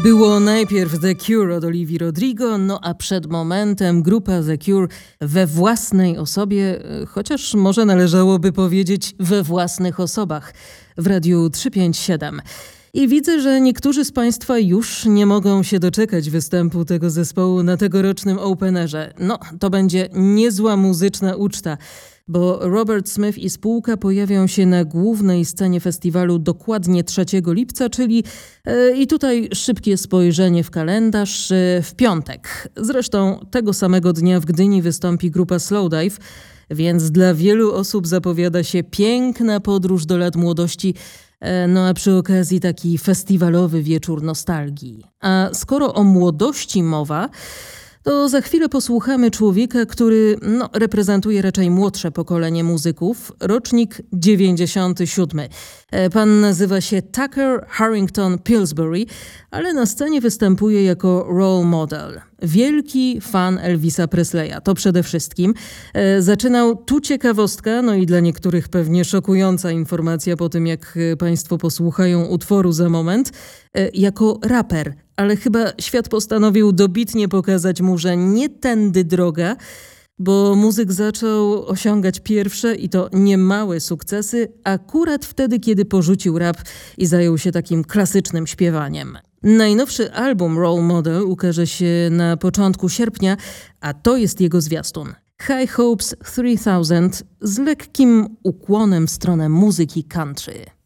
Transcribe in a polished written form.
Było najpierw The Cure od Olivii Rodrigo, no a przed momentem grupa The Cure we własnej osobie, chociaż może należałoby powiedzieć we własnych osobach, w Radiu 357. I widzę, że niektórzy z Państwa już nie mogą się doczekać występu tego zespołu na tegorocznym Openerze. No, to będzie niezła muzyczna uczta, bo Robert Smith i spółka pojawią się na głównej scenie festiwalu dokładnie 3 lipca, czyli i tutaj szybkie spojrzenie w kalendarz, w piątek. Zresztą tego samego dnia w Gdyni wystąpi grupa Slowdive, więc dla wielu osób zapowiada się piękna podróż do lat młodości, no a przy okazji taki festiwalowy wieczór nostalgii. A skoro o młodości mowa, to za chwilę posłuchamy człowieka, który reprezentuje raczej młodsze pokolenie muzyków, rocznik 97. Pan nazywa się Tucker Harrington Pillsbury, ale na scenie występuje jako role model. Wielki fan Elvisa Presleya, to przede wszystkim. Zaczynał, tu ciekawostka, no i dla niektórych pewnie szokująca informacja po tym, jak Państwo posłuchają utworu za moment, jako raper. Ale chyba świat postanowił dobitnie pokazać mu, że nie tędy droga, bo muzyk zaczął osiągać pierwsze i to niemałe sukcesy akurat wtedy, kiedy porzucił rap i zajął się takim klasycznym śpiewaniem. Najnowszy album Role Model ukaże się na początku sierpnia, a to jest jego zwiastun. High Hopes 3000 z lekkim ukłonem w stronę muzyki country.